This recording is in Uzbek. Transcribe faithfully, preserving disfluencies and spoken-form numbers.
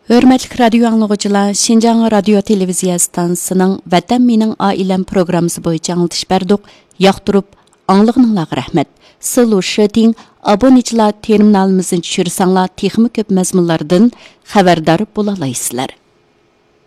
Hörmətli radio anlıqçılar, Şinjan Radio Televiziya stansiyasının Vatan mening oilam programmasi bo'yicha anglitish berdik. Yoqtirib, anglığınızga rahmat. Silu Şeting abonechilar terminalimizni tushirsanlar, texnik ko'p mazmunlardan xabardor bo'la olasizlar.